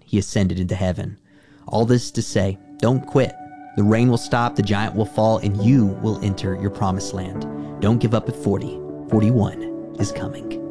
he ascended into heaven. All this to say, don't quit. The rain will stop, the giant will fall, and you will enter your promised land. Don't give up at 40. 41 is coming.